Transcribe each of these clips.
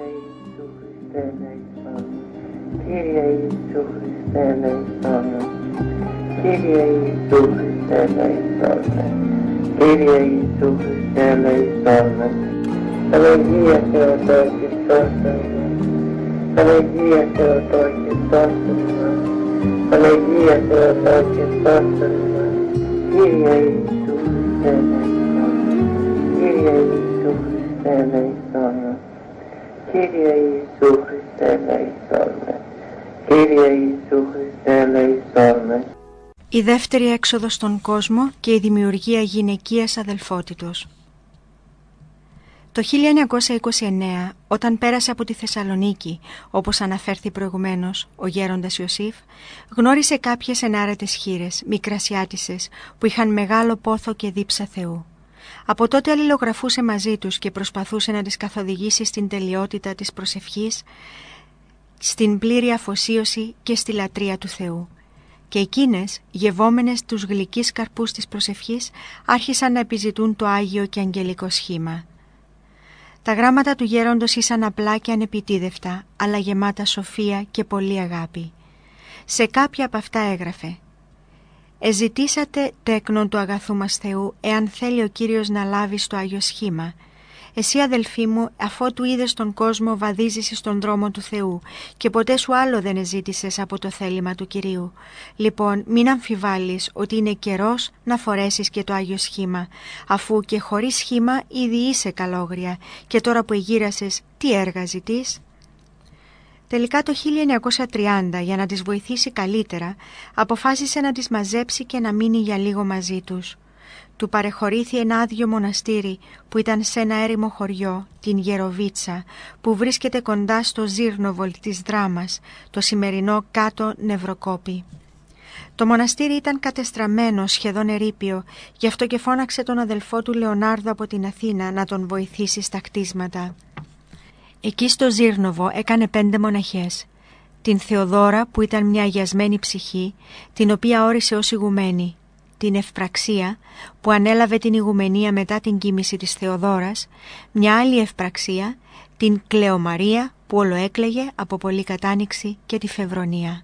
Ιησού Χριστέ ελέησον. Κύριε Ιησού Χριστέ ελέησον. Κύριε Ιησού Χριστέ ελέησον. Κύριε Ιησού Χριστέ ελέησον. Παναγία Θεοτό και σώσον μας. Παναγία Θεοτό και σώσον μας. Παναγία Θεοτό και σώσον μας. Κύριε Ιησού Χριστέ ελέησον. Κύριε Ιησού Χριστέ ελέησον. Κύριε Ιησού Χριστέ ελέησον. Κύριε Ιησού Χριστέ ελέησον. Η δεύτερη έξοδος στον κόσμο και η δημιουργία γυναικείας αδελφότητος. Το 1929, όταν πέρασε από τη Θεσσαλονίκη, όπως αναφέρθη προηγουμένως, ο γέροντας Ιωσήφ γνώρισε κάποιες ενάρετες χήρες, μικρασιάτισσες, που είχαν μεγάλο πόθο και δίψα Θεού. Από τότε αλληλογραφούσε μαζί τους και προσπαθούσε να τις καθοδηγήσει στην τελειότητα της προσευχής, στην πλήρη αφοσίωση και στη λατρεία του Θεού. Και εκείνες, γευόμενες τους γλυκείς καρπούς της προσευχής, άρχισαν να επιζητούν το Άγιο και Αγγελικό σχήμα. Τα γράμματα του γέροντος ήσαν απλά και ανεπιτίδευτα, αλλά γεμάτα σοφία και πολλή αγάπη. Σε κάποια από αυτά έγραφε: «Εζητήσατε τέκνον του αγαθού μας Θεού, εάν θέλει ο Κύριος να λάβεις το Άγιο σχήμα. Εσύ, αδελφοί μου, αφότου είδες τον κόσμο, βαδίζεις στον δρόμο του Θεού και ποτέ σου άλλο δεν εζήτησες από το θέλημα του Κυρίου. Λοιπόν, μην αμφιβάλλεις ότι είναι καιρός να φορέσεις και το Άγιο σχήμα, αφού και χωρίς σχήμα ήδη είσαι καλόγρια και τώρα που εγείρασες, τι έργα ζητείς?» Τελικά το 1930, για να τις βοηθήσει καλύτερα, αποφάσισε να τις μαζέψει και να μείνει για λίγο μαζί τους. Του παρεχωρήθη ένα άδειο μοναστήρι που ήταν σε ένα έρημο χωριό, την Γεροβίτσα, που βρίσκεται κοντά στο Ζήρνοβολ της Δράμας, το σημερινό κάτω Νευροκόπη. Το μοναστήρι ήταν κατεστραμμένο, σχεδόν ερείπιο, γι' αυτό και φώναξε τον αδελφό του Λεωνάρδο από την Αθήνα να τον βοηθήσει στα κτίσματα. Εκεί στο Ζήρνοβο έκανε 5 μοναχές. Την Θεοδόρα, που ήταν μια αγιασμένη ψυχή, την οποία όρισε ως ηγουμένη, την Ευπραξία, που ανέλαβε την ηγουμενία μετά την κοίμηση της Θεοδόρας, μια άλλη Ευπραξία, την Κλεομαρία, που ολοέκλαιγε από πολλή κατάνοιξη, και τη Φεβρονία.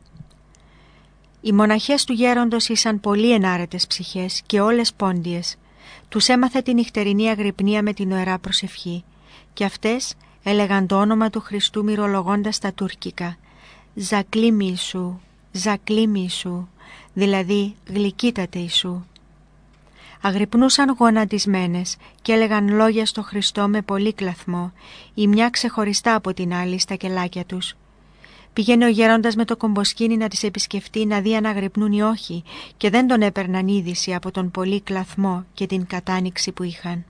Οι μοναχές του γέροντος ήσαν πολύ ενάρετες ψυχές και όλες πόντιες. Τους έμαθε την νυχτερινή αγρυπνία με την ωραί προσευχή, και αυτές έλεγαν το όνομα του Χριστού μυρολογώντας τα τουρκικά: «Ζακλίμι Ιησού, Ζακλίμι Ιησού», δηλαδή «Γλυκύτατε Ιησού». Αγρυπνούσαν γονατισμένες και έλεγαν λόγια στο Χριστό με πολύ κλαθμό, η μια ξεχωριστά από την άλλη στα κελάκια τους. Πήγαινε ο γέροντας με το κομποσκίνι να τις επισκεφτεί, να δει αν αγρυπνούν ή όχι, και δεν τον έπαιρναν είδηση από τον πολύ κλαθμό και την κατάνοιξη που είχαν.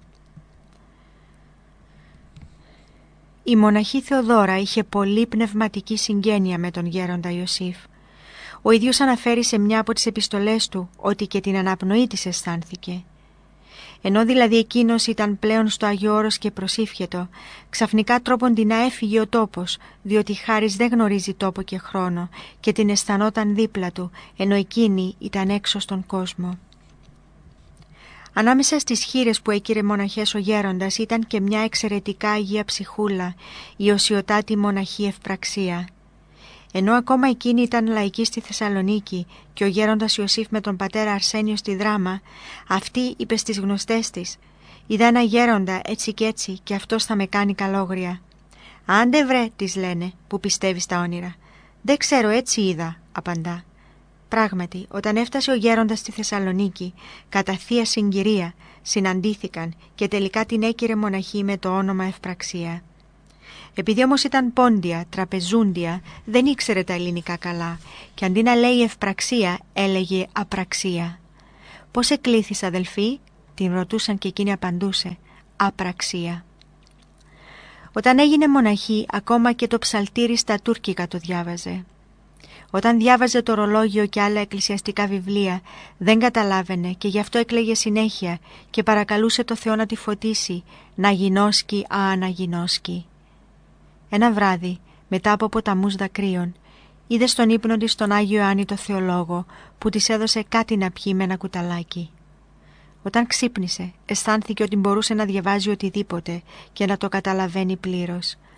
Η μοναχή Θεοδόρα είχε πολύ πνευματική συγγένεια με τον γέροντα Ιωσήφ. Ο ίδιος αναφέρει σε μια από τις επιστολές του ότι και την αναπνοή της αισθάνθηκε. Ενώ δηλαδή εκείνος ήταν πλέον στο Άγιο Όρος και προσήφιετο, ξαφνικά τρόποντινά έφυγε ο τόπος, διότι χάρις δεν γνωρίζει τόπο και χρόνο, και την αισθανόταν δίπλα του, ενώ εκείνη ήταν έξω στον κόσμο. Ανάμεσα στις χήρες που έκυρε μοναχές ο γέροντας ήταν και μια εξαιρετικά αγία ψυχούλα, η οσιωτάτη μοναχή Ευπραξία. Ενώ ακόμα εκείνη ήταν λαϊκή στη Θεσσαλονίκη και ο γέροντας Ιωσήφ με τον πατέρα Αρσένιο στη Δράμα, αυτή είπε στις γνωστές της: «Είδα ένα γέροντα έτσι και έτσι και αυτός θα με κάνει καλόγρια». «Άντε βρε», της λένε, που πιστεύει στα όνειρα. «Δεν ξέρω, έτσι είδα», απαντά. Πράγματι, όταν έφτασε ο γέροντας στη Θεσσαλονίκη, κατά θεία συγκυρία, συναντήθηκαν και τελικά την έκυρε μοναχή με το όνομα Ευπραξία. Επειδή όμως ήταν πόντια, τραπεζούντια, δεν ήξερε τα ελληνικά καλά και αντί να λέει Ευπραξία, έλεγε Απραξία. «Πώς εκλήθης, αδελφοί?» την ρωτούσαν και εκείνη απαντούσε: «Απραξία». Όταν έγινε μοναχή, ακόμα και το ψαλτήρι στα τουρκικά το διάβαζε. Όταν διάβαζε το ρολόγιο και άλλα εκκλησιαστικά βιβλία, δεν καταλάβαινε και γι' αυτό έκλαιγε συνέχεια και παρακαλούσε το Θεό να τη φωτίσει, να γινώσκει, αναγινώσκει. Ένα βράδυ, μετά από ποταμούς δακρύων, είδε στον ύπνο της τον Άγιο Ιωάννη το Θεολόγο, που της έδωσε κάτι να πιει με ένα κουταλάκι. Όταν ξύπνησε, αισθάνθηκε ότι μπορούσε να διαβάζει οτιδήποτε και να το καταλαβαίνει πλήρως.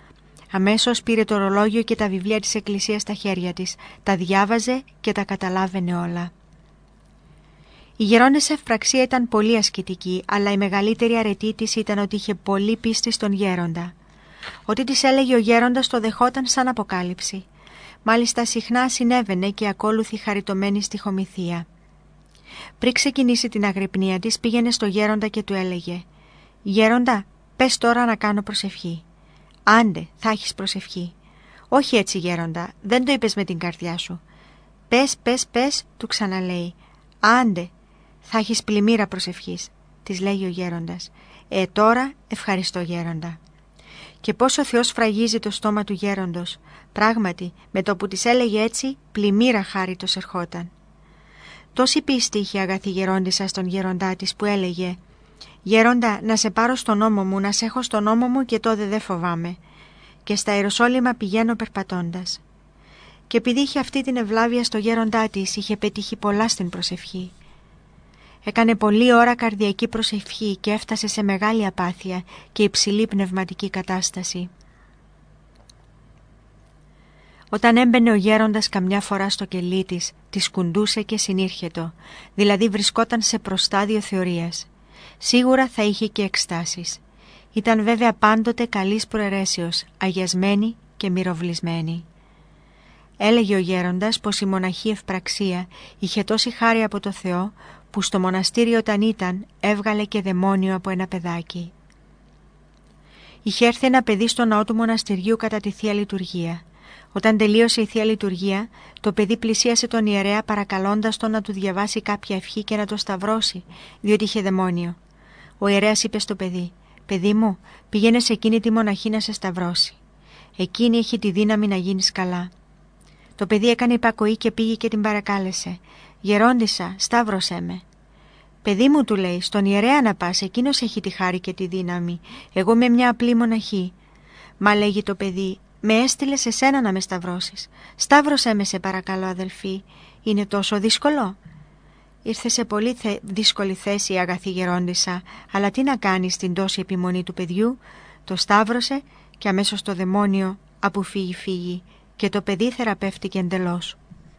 Αμέσως πήρε το ρολόγιο και τα βιβλία της εκκλησίας στα χέρια της, τα διάβαζε και τα καταλάβαινε όλα. Η γερόντισσα Ευπραξία ήταν πολύ ασκητική, αλλά η μεγαλύτερη αρετή της ήταν ότι είχε πολύ πίστη στον γέροντα. Ό,τι της έλεγε ο γέροντας το δεχόταν σαν αποκάλυψη. Μάλιστα συχνά συνέβαινε και ακόλουθη χαριτωμένη στιχομυθία. Πριν ξεκινήσει την αγρυπνία της, πήγαινε στο γέροντα και του έλεγε «Γέροντα, πες τώρα να κάνω προσευχή». «Άντε, θα έχεις προσευχή». «Όχι έτσι, γέροντα, δεν το είπες με την καρδιά σου». Πες», του ξαναλέει. «Άντε, θα έχεις πλημμύρα προσευχής», της λέει ο γέροντας. Τώρα ευχαριστώ, γέροντα». Και πώς ο Θεός φραγίζει το στόμα του γέροντος. Πράγματι, με το που της έλεγε έτσι, πλημμύρα χάριτος ερχόταν. Τόση πίστη είχε η αγαθή γερόντισσα στον γέροντά της που έλεγε «Γέροντα, να σε πάρω στον ώμο μου, να σε έχω στον ώμο μου και τότε δεν φοβάμαι. Και στα Ιεροσόλυμα πηγαίνω περπατώντας». Και επειδή είχε αυτή την ευλάβεια στο γέροντά της, είχε πετύχει πολλά στην προσευχή. Έκανε πολλή ώρα καρδιακή προσευχή και έφτασε σε μεγάλη απάθεια και υψηλή πνευματική κατάσταση. Όταν έμπαινε ο γέροντας καμιά φορά στο κελί της, τη σκουντούσε και συνήρχετο, δηλαδή βρισκόταν σε προστάδιο θεωρίας. Σίγουρα θα είχε και εκστάσεις. Ήταν βέβαια πάντοτε καλής προαιρέσεως, αγιασμένη και μυροβλισμένη. Έλεγε ο γέροντας πως η μοναχή Ευπραξία είχε τόση χάρη από το Θεό, που στο μοναστήριο όταν ήταν έβγαλε και δαιμόνιο από ένα παιδάκι. Είχε έρθει ένα παιδί στο ναό του μοναστηριού κατά τη Θεία Λειτουργία. Όταν τελείωσε η Θεία Λειτουργία, το παιδί πλησίασε τον ιερέα παρακαλώντας τον να του διαβάσει κάποια ευχή και να το σταυρώσει, διότι είχε δαιμόνιο. Ο ιερέας είπε στο παιδί «Παιδί μου, πήγαινε σε εκείνη τη μοναχή να σε σταυρώσει. Εκείνη έχει τη δύναμη να γίνεις καλά». Το παιδί έκανε υπακοή και πήγε και την παρακάλεσε «Γερόντισσα, σταύρωσέ με». «Παιδί μου», του λέει, «στον ιερέα να πας, εκείνος έχει τη χάρη και τη δύναμη. Εγώ είμαι μια απλή μοναχή». «Μα», λέγει το παιδί, «με έστειλε σε σένα να με σταυρώσεις. Σταύρωσέ με, σε παρακαλώ, αδελφή. Είναι τόσο δύσκολο?» Ήρθε σε πολύ δύσκολη θέση η αγαθή γερόντισσα, αλλά τι να κάνει στην τόση επιμονή του παιδιού. Το σταύρωσε και αμέσως το δαιμόνιο φύγει και το παιδί θεραπεύτηκε εντελώς.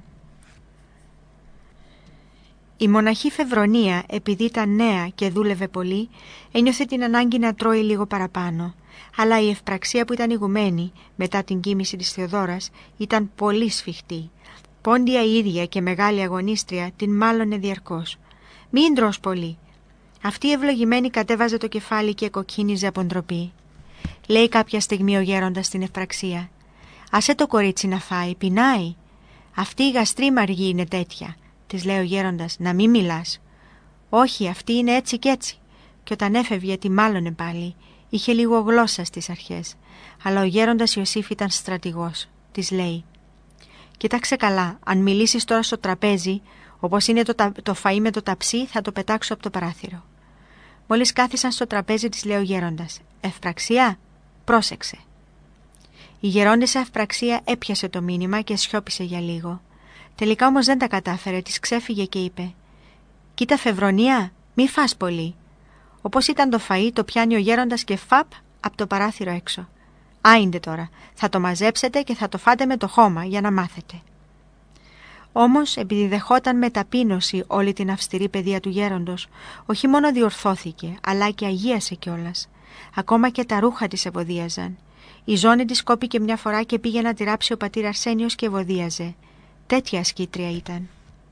Η μοναχή Φεβρονία, επειδή ήταν νέα και δούλευε πολύ, ένιωθε την ανάγκη να τρώει λίγο παραπάνω. Αλλά η Ευπραξία που ήταν ηγουμένη μετά την κοίμηση της Θεοδόρας ήταν πολύ σφιχτή. Πόντια η ίδια και μεγάλη αγωνίστρια την μάλωνε διαρκώς. «Μην τρως πολύ». Αυτή η ευλογημένη κατέβαζε το κεφάλι και κοκκίνιζε από ντροπή. Λέει κάποια στιγμή ο γέροντας στην Ευπραξία «Άσε το κορίτσι να φάει, πεινάει». «Αυτή η γαστρή μαργή είναι τέτοια», της λέει ο γέροντας, «να μην μιλάς». «Όχι, αυτή είναι έτσι κι έτσι». Και όταν έφευγε τη μάλωνε πάλι. Είχε λίγο γλώσσα στις αρχές. Αλλά ο γέροντας Ιωσήφ ήταν στρατηγός. Της λέει «Κοίταξε καλά, αν μιλήσεις τώρα στο τραπέζι, όπως είναι το φαΐ με το ταψί, θα το πετάξω από το παράθυρο». Μόλις κάθισαν στο τραπέζι, της λέει ο γέροντας «Ευπραξία, πρόσεξε». Η γερόντισσα Ευπραξία έπιασε το μήνυμα και σιώπησε για λίγο. Τελικά όμως δεν τα κατάφερε, της ξέφυγε και είπε «Κοίτα Φεβρονία, μη φας πολύ». Όπως ήταν το φαΐ, το πιάνει ο γέροντας και φαπ από το παράθυρο έξω. «Άιντε τώρα, θα το μαζέψετε και θα το φάτε με το χώμα για να μάθετε». Όμως, επειδή δεχόταν με ταπείνωση όλη την αυστηρή παιδεία του γέροντος, όχι μόνο διορθώθηκε, αλλά και αγίασε κιόλας. Ακόμα και τα ρούχα της ευωδίαζαν. Η ζώνη της κόπηκε μια φορά και πήγε να τη ράψει ο πατήρ Αρσένιος και ευωδίαζε. Τέτοια ασκήτρια ήταν.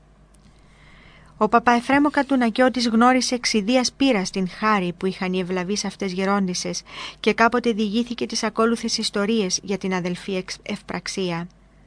Ο Παπαεφρέμο Κατουνακιώτης γνώρισε εξιδίας πείρας την χάρη που είχαν οι ευλαβείς αυτές γερόντισσες και κάποτε διηγήθηκε τις ακόλουθες ιστορίες για την αδελφή Ευπραξία.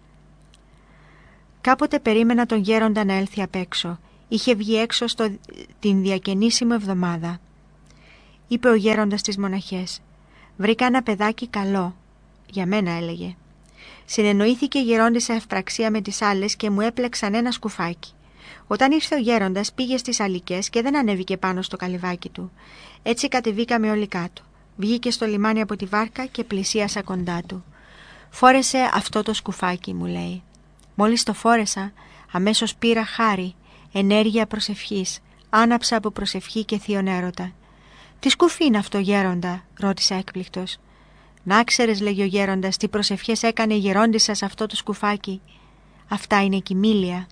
Κάποτε περίμενα τον γέροντα να έλθει απ' έξω. Είχε βγει έξω την διακαινήσιμη εβδομάδα. Είπε ο γέροντας στις μοναχές «Βρήκα ένα παιδάκι καλό». «Για μένα», έλεγε. Συνεννοήθηκε η γερόντισσα Ευπραξία με τις άλλες και μου έπλεξαν ένα σκουφάκι. Όταν ήρθε ο γέροντας πήγε στις αλικές και δεν ανέβηκε πάνω στο καλυβάκι του. Έτσι κατεβήκαμε όλοι κάτω. Βγήκε στο λιμάνι από τη βάρκα και πλησίασα κοντά του. «Φόρεσε αυτό το σκουφάκι», μου λέει. Μόλις το φόρεσα, αμέσως πήρα χάρη, ενέργεια προσευχής, άναψα από προσευχή και θείον έρωτα. «Τι σκουφί είναι αυτό, γέροντα?» ρώτησα έκπληκτος. «Να ξέρεις», λέγει ο γέροντας, «τι προσευχές έκανε η γερόντισσα σε αυτό το σκουφάκι. Αυτά είναι κοιμήλια».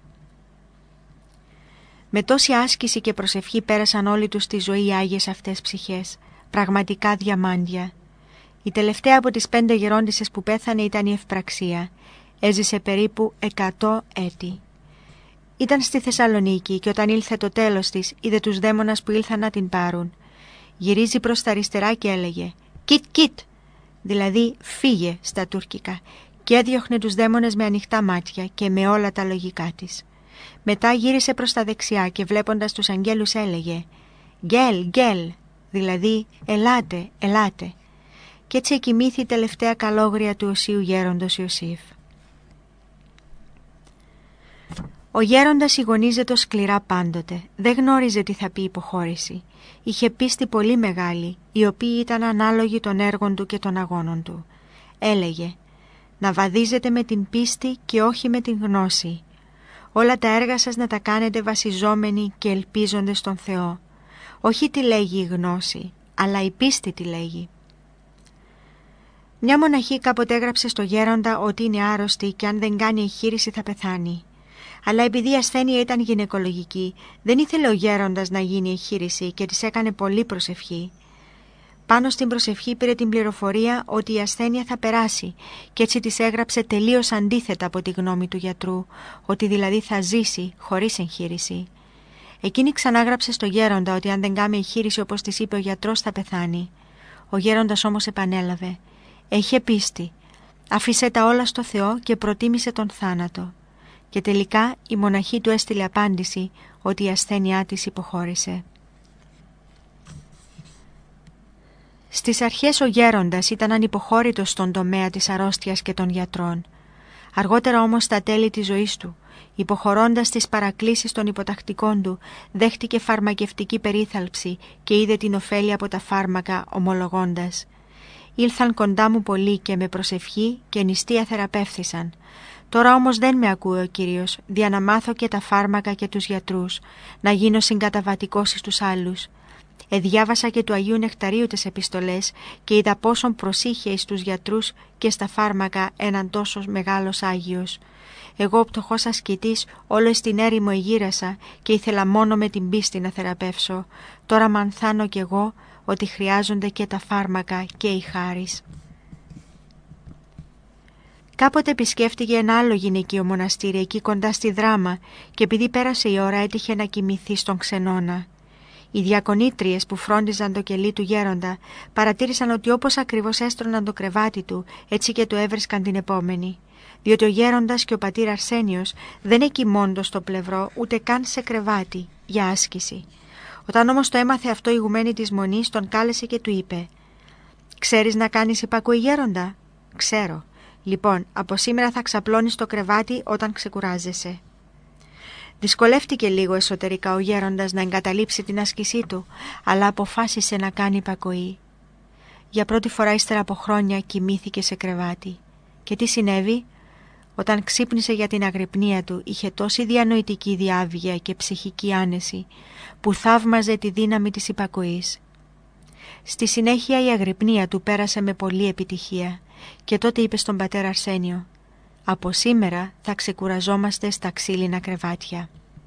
Με τόση άσκηση και προσευχή πέρασαν όλοι τους στη ζωή οι άγιες αυτές ψυχές, πραγματικά διαμάντια. Η τελευταία από τις 5 γερόντισσες που πέθανε ήταν η Ευπραξία. Έζησε περίπου 100 έτη. Ήταν στη Θεσσαλονίκη και όταν ήλθε το τέλος της, είδε τους δαίμονας που ήλθαν να την πάρουν. Γυρίζει προς τα αριστερά και έλεγε «Κιτ, κιτ», δηλαδή «φύγε» στα τουρκικά, και έδιωχνε τους δαίμονες με ανοιχτά μάτια και με όλα τα λογικά της. Μετά γύρισε προς τα δεξιά και βλέποντας τους αγγέλους έλεγε «Γκέλ, γκέλ», δηλαδή «ελάτε, ελάτε». Κι έτσι εκοιμήθη η τελευταία καλόγρια του οσίου γέροντος Ιωσήφ. Ο γέροντας ηγονίζεται σκληρά πάντοτε. Δεν γνώριζε τι θα πει υποχώρηση. Είχε πίστη πολύ μεγάλη, η οποία ήταν ανάλογη των έργων του και των αγώνων του. Έλεγε «Να βαδίζετε με την πίστη και όχι με την γνώση. Όλα τα έργα σας να τα κάνετε βασιζόμενοι και ελπίζοντες στον Θεό. Όχι τι λέγει η γνώση, αλλά η πίστη τι λέγει». Μια μοναχή κάποτε έγραψε στο γέροντα ότι είναι άρρωστη και αν δεν κάνει εγχείρηση θα πεθάνει. Αλλά επειδή η ασθένεια ήταν γυναικολογική, δεν ήθελε ο γέροντας να γίνει εγχείρηση και της έκανε πολύ προσευχή. Πάνω στην προσευχή πήρε την πληροφορία ότι η ασθένεια θα περάσει και έτσι της έγραψε τελείως αντίθετα από τη γνώμη του γιατρού, ότι δηλαδή θα ζήσει χωρίς εγχείρηση. Εκείνη ξανάγραψε στο γέροντα ότι αν δεν κάνει εγχείρηση όπως της είπε ο γιατρός θα πεθάνει. Ο γέροντας όμως επανέλαβε «Έχε πίστη, άφησε τα όλα στο Θεό και προτίμησε τον θάνατο». Και τελικά η μοναχή του έστειλε απάντηση ότι η ασθένειά της υποχώρησε. Στις αρχές ο γέροντας ήταν ανυποχώρητος στον τομέα της αρρώστιας και των γιατρών. Αργότερα όμως στα τέλη της ζωής του, υποχωρώντας τις παρακλήσεις των υποτακτικών του, δέχτηκε φαρμακευτική περίθαλψη και είδε την ωφέλεια από τα φάρμακα ομολογώντας «Ήλθαν κοντά μου πολλοί και με προσευχή και νηστεία θεραπεύθησαν. Τώρα όμως δεν με ακούει ο Κύριος, δια να μάθω και τα φάρμακα και τους γιατρούς, να γίνω συγκαταβατικός στους άλλους. Διάβασα και του Αγίου Νεκταρίου τις επιστολές και είδα πόσον προσήχε εις τους γιατρούς και στα φάρμακα έναν τόσο μεγάλος Άγιος. Εγώ πτωχός ασκητής όλο στην έρημο εγύρασα και ήθελα μόνο με την πίστη να θεραπεύσω. Τώρα μανθάνω κι εγώ ότι χρειάζονται και τα φάρμακα και η χάρις». Κάποτε επισκέφτηκε ένα άλλο γυναικείο μοναστήρι εκεί κοντά στη Δράμα και επειδή πέρασε η ώρα έτυχε να κοιμηθεί στον ξενώνα. Οι διακονήτριες που φρόντιζαν το κελί του γέροντα παρατήρησαν ότι όπως ακριβώς έστρωναν το κρεβάτι του, έτσι και το έβρισκαν την επόμενη. Διότι ο γέροντας και ο πατήρ Αρσένιος δεν εκοιμώντος στο πλευρό ούτε καν σε κρεβάτι για άσκηση. Όταν όμως το έμαθε αυτό η ηγουμένη της μονής τον κάλεσε και του είπε «Ξέρεις να κάνεις υπακούη γέροντα?» «Ξέρω». «Λοιπόν, από σήμερα θα ξαπλώνεις το κρεβάτι όταν ξεκουράζεσαι». Δυσκολεύτηκε λίγο εσωτερικά ο γέροντας να εγκαταλείψει την άσκησή του, αλλά αποφάσισε να κάνει υπακοή. Για πρώτη φορά ύστερα από χρόνια κοιμήθηκε σε κρεβάτι. Και τι συνέβη? Όταν ξύπνησε για την αγρυπνία του, είχε τόση διανοητική διάβγεια και ψυχική άνεση, που θαύμαζε τη δύναμη της υπακοής. Στη συνέχεια η αγρυπνία του πέρασε με πολλή επιτυχία και τότε είπε στον πατέρα Αρσένιο «Από σήμερα θα ξεκουραζόμαστε στα ξύλινα κρεβάτια».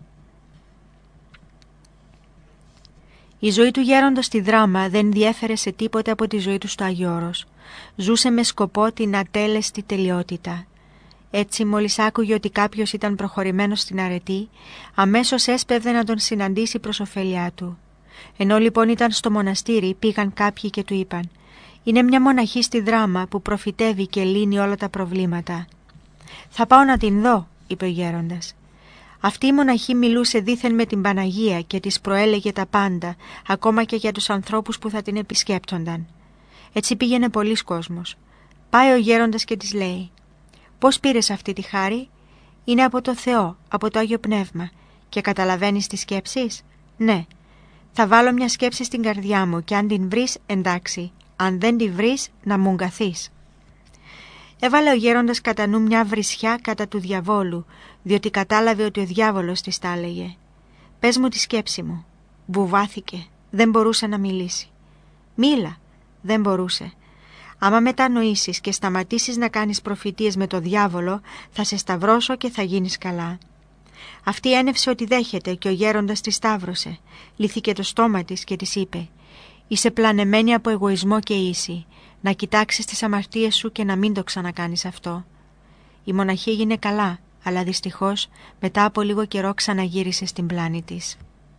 Η ζωή του γέροντος στη Δράμα δεν διέφερε σε τίποτε από τη ζωή του στο Άγιο Όρος. Ζούσε με σκοπό την ατέλεστη τελειότητα. Έτσι μόλις άκουγε ότι κάποιος ήταν προχωρημένος στην αρετή, αμέσως έσπευδε να τον συναντήσει προς ωφέλειά του. Ενώ λοιπόν ήταν στο μοναστήρι, πήγαν κάποιοι και του είπαν «Είναι μια μοναχή στη Δράμα που προφητεύει και λύνει όλα τα προβλήματα». «Θα πάω να την δω», είπε ο γέροντας. Αυτή η μοναχή μιλούσε δήθεν με την Παναγία και της προέλεγε τα πάντα, ακόμα και για τους ανθρώπους που θα την επισκέπτονταν. Έτσι πήγαινε πολλής κόσμος. Πάει ο γέροντας και της λέει «Πώς πήρες αυτή τη χάρη?» «Είναι από το Θεό, από το Άγιο Πνεύμα. Και καταλαβαίνεις τις σκέψεις?» «Ναι». «Θα βάλω μια σκέψη στην καρδιά μου και αν την βρεις εντάξει, αν δεν την βρεις να μου γκαθείς». Έβαλε ο γέροντας κατά νου μια βρισιά κατά του διαβόλου, διότι κατάλαβε ότι ο διάβολος της τα έλεγε. «Πες μου τη σκέψη μου». Βουβάθηκε, δεν μπορούσε να μιλήσει. «Μίλα». Δεν μπορούσε. Άμα μετανοήσεις και σταματήσεις να κάνεις προφητείες με το διάβολο, θα σε σταυρώσω και θα γίνεις καλά». Αυτή ένευσε ότι δέχεται και ο γέροντας τη σταύρωσε. Λύθηκε το στόμα της και της είπε: «Είσαι πλανεμένη από εγωισμό και ίση. Να κοιτάξεις τις αμαρτίες σου και να μην το ξανακάνεις αυτό». Η μοναχή έγινε καλά, αλλά δυστυχώς μετά από λίγο καιρό ξαναγύρισε στην πλάνη της.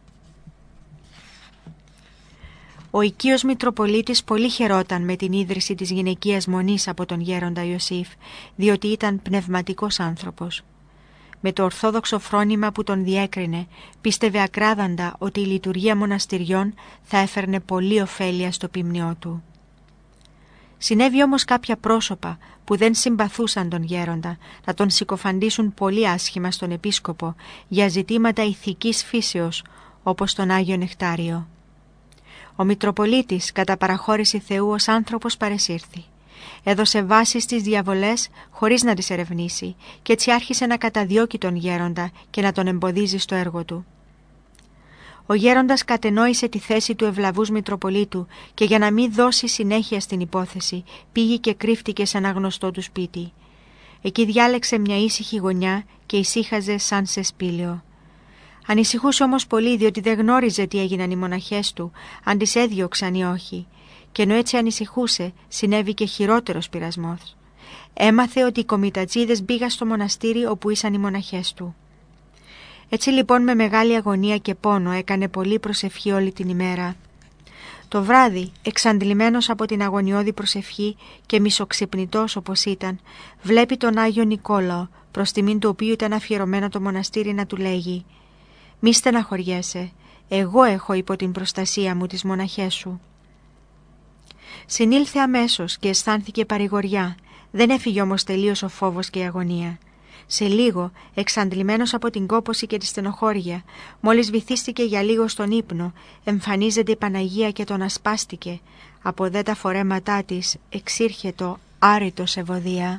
Ο οικείος Μητροπολίτης πολύ χαιρόταν με την ίδρυση της γυναικείας μονής από τον γέροντα Ιωσήφ, διότι ήταν πνευματικός άνθρωπος. Με το ορθόδοξο φρόνημα που τον διέκρινε, πίστευε ακράδαντα ότι η λειτουργία μοναστηριών θα έφερνε πολλή ωφέλεια στο ποιμνιό του. Συνέβη όμως κάποια πρόσωπα που δεν συμπαθούσαν τον γέροντα να τον συκοφαντήσουν πολύ άσχημα στον επίσκοπο για ζητήματα ηθικής φύσεως, όπως τον Άγιο Νεκτάριο. Ο Μητροπολίτης κατά παραχώρηση Θεού ως άνθρωπος παρεσύρθη. Έδωσε βάση στις διαβολές χωρίς να τις ερευνήσει και έτσι άρχισε να καταδιώκει τον γέροντα και να τον εμποδίζει στο έργο του. Ο γέροντας κατενόησε τη θέση του ευλαβούς Μητροπολίτου και για να μην δώσει συνέχεια στην υπόθεση πήγε και κρύφτηκε σε ένα γνωστό του σπίτι. Εκεί διάλεξε μια ήσυχη γωνιά και ησύχαζε σαν σε σπήλαιο. Ανησυχούσε όμως πολύ διότι δεν γνώριζε τι έγιναν οι μοναχές του, αν τις έδιωξαν ή όχι. Και ενώ έτσι ανησυχούσε, συνέβη και χειρότερος πειρασμός. Έμαθε ότι οι κομιτατζίδες μπήκαν στο μοναστήρι όπου ήσαν οι μοναχές του. Έτσι λοιπόν με μεγάλη αγωνία και πόνο έκανε πολλή προσευχή όλη την ημέρα. Το βράδυ, εξαντλημένος από την αγωνιώδη προσευχή και μισοξυπνητός όπως ήταν, βλέπει τον Άγιο Νικόλαο, προς τιμήν του οποίου ήταν αφιερωμένο το μοναστήρι, να του λέγει: «Μη στεναχωριέσαι, εγώ έχω υπό την προστασία μου τις μοναχές σου». Συνήλθε αμέσως και αισθάνθηκε παρηγοριά, δεν έφυγε όμως τελείως ο φόβος και η αγωνία. Σε λίγο, εξαντλημένος από την κόπωση και τη στενοχώρια, μόλις βυθίστηκε για λίγο στον ύπνο, εμφανίζεται η Παναγία και τον ασπάστηκε. Από δε τα φορέματά της εξήρχετο άρρητος ευωδία.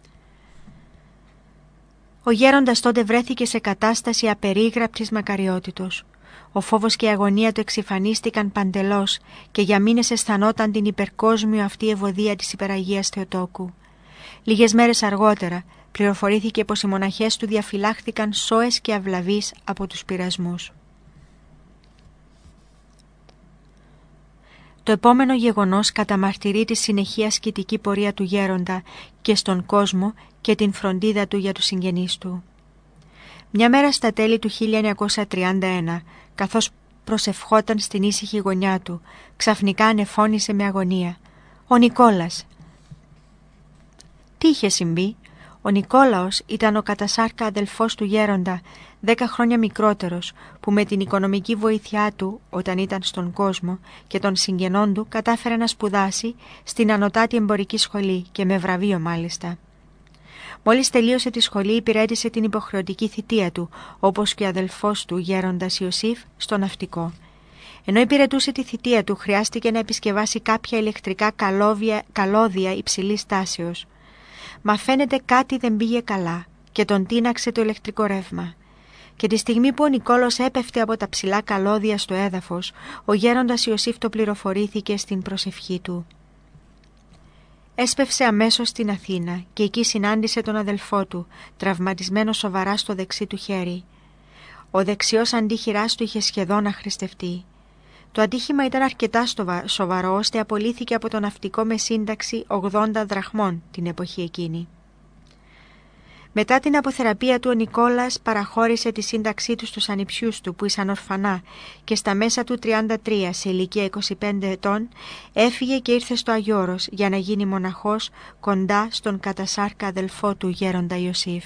Ο γέροντας τότε βρέθηκε σε κατάσταση απερίγραπτης μακαριότητος. Ο φόβος και η αγωνία του εξυφανίστηκαν παντελώς και για μήνες αισθανόταν την υπερκόσμιο αυτή ευωδία της Υπεραγίας Θεοτόκου. Λίγες μέρες αργότερα πληροφορήθηκε πως οι μοναχές του διαφυλάχθηκαν σώες και αυλαβείς από τους πειρασμούς. Το επόμενο γεγονός καταμαρτυρεί τη συνεχή ασκητική πορεία του γέροντα και στον κόσμο και την φροντίδα του για τους συγγενείς του. Μια μέρα στα τέλη του 1931, καθώς προσευχόταν στην ήσυχη γωνιά του, ξαφνικά ανεφώνησε με αγωνία: «Ο Νικόλας!» Τι είχε συμβεί? Ο Νικόλαος ήταν ο κατασάρκα αδελφός του γέροντα, 10 χρόνια μικρότερος, που με την οικονομική βοήθειά του όταν ήταν στον κόσμο και των συγγενών του κατάφερε να σπουδάσει στην ανωτάτη εμπορική σχολή και με βραβείο μάλιστα. Μόλις τελείωσε τη σχολή υπηρέτησε την υποχρεωτική θητεία του, όπως και ο αδελφός του γέροντας Ιωσήφ, στο ναυτικό. Ενώ υπηρετούσε τη θητεία του χρειάστηκε να επισκευάσει κάποια ηλεκτρικά καλώδια υψηλής τάσεως. Μα φαίνεται κάτι δεν πήγε καλά και τον τίναξε το ηλεκτρικό ρεύμα. Και τη στιγμή που ο Νικόλος έπεφτε από τα ψηλά καλώδια στο έδαφος, ο γέροντας Ιωσήφ το πληροφορήθηκε στην προσευχή του. Έσπευσε αμέσως στην Αθήνα και εκεί συνάντησε τον αδελφό του, τραυματισμένο σοβαρά στο δεξί του χέρι. Ο δεξιός αντίχειράς του είχε σχεδόν αχρηστευτεί. Το ατύχημα ήταν αρκετά σοβαρό ώστε απολύθηκε από το ναυτικό με σύνταξη 80 δραχμών την εποχή εκείνη. Μετά την αποθεραπεία του ο Νικόλας παραχώρησε τη σύνταξή του στους ανιψιούς του που ήσαν ορφανά και στα μέσα του 33 σε ηλικία 25 ετών έφυγε και ήρθε στο Αγιώρος για να γίνει μοναχός κοντά στον κατασάρκα αδελφό του γέροντα Ιωσήφ.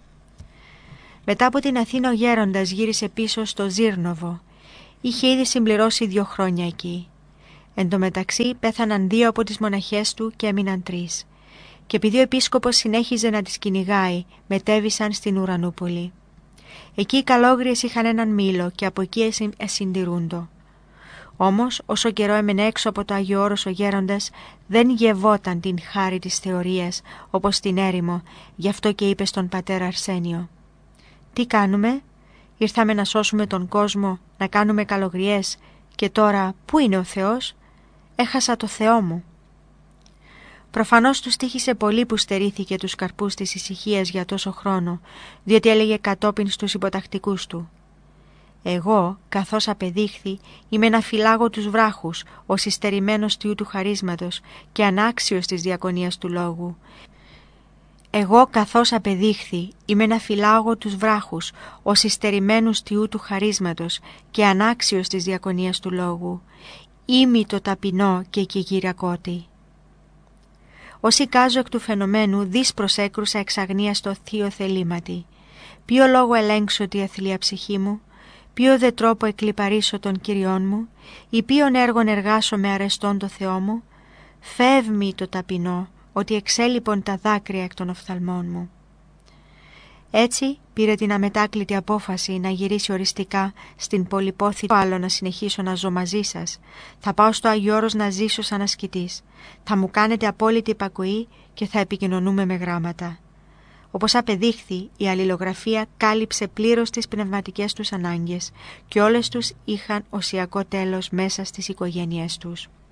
Μετά από την Αθήνα ο γέροντας γύρισε πίσω στο Ζήρνοβο. Είχε ήδη συμπληρώσει 2 χρόνια εκεί. Εν τω μεταξύ πέθαναν 2 από τις μοναχές του και έμειναν 3. Και επειδή ο επίσκοπος συνέχιζε να τις κυνηγάει, μετέβησαν στην Ουρανούπολη. Εκεί οι καλόγριες είχαν έναν μήλο και από εκεί συντηρούντο. Όμως, όσο καιρό έμενε έξω από το Άγιο Όρος ο γέροντας, δεν γευόταν την χάρη της θεωρίας, όπως στην έρημο, γι' αυτό και είπε στον πατέρα Αρσένιο: «Τι κάνουμε? Ήρθαμε να σώσουμε τον κόσμο, να κάνουμε καλογριές και τώρα πού είναι ο Θεός? Έχασα το Θεό μου». Προφανώς τους τύχησε πολύ που στερήθηκε τους καρπούς της ησυχίας για τόσο χρόνο, διότι έλεγε κατόπιν στους υποτακτικούς του: «Εγώ, καθώς απεδείχθη, είμαι να φυλάγω τους βράχους, ως υστερημένος τιού του χαρίσματος και ανάξιος της διακονίας του λόγου. Εγώ, καθώς απεδείχθη, είμαι να φυλάγω τους βράχους, ως υστερημένους τιού του χαρίσματος και ανάξιος της διακονίας του λόγου. Ήμι το ταπεινό και κυγυριακότη». Ως εικάζω εκ του φαινομένου, δις προσέκρουσα εξαγνία στο θείο θελήματι. Ποιο λόγο ελέγξω τη αθλία ψυχή μου, ποιο δε τρόπο εκλιπαρίσω τον Κυριόν μου, ή ποιον έργον εργάσω με αρεστόν το Θεό μου. Φεύμη το ταπεινό, ότι εξέλιπον τα δάκρυα εκ των οφθαλμών μου. Έτσι πήρε την αμετάκλητη απόφαση να γυρίσει οριστικά στην πολυπόθητη. Άλλο να συνεχίσω να ζω μαζί σας. Θα πάω στο Άγιο Όρος να ζήσω σαν ασκητής. Θα μου κάνετε απόλυτη υπακοή και θα επικοινωνούμε με γράμματα. Όπως απεδείχθη, η αλληλογραφία κάλυψε πλήρως τις πνευματικές τους ανάγκες και όλες τους είχαν οσιακό τέλος μέσα στις οικογένειές τους.